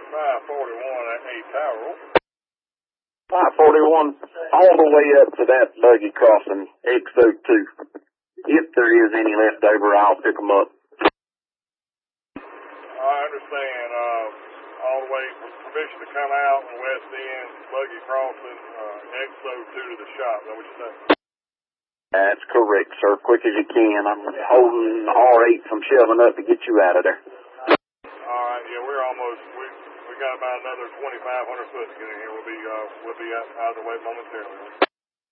541 at A Tower. 541, all the way up to that buggy crossing, XO2. If there is any left over, I'll pick them up. I understand. All the way with permission to come out on the west end, buggy crossing, XO2 to the shop. Is that what you said? That's correct, sir. Quick as you can. I'm holding R8 from shoving up to get you out of there. All right. Yeah, we're almost. We got about another 2,500 foot to get in here. We'll be out of the way momentarily.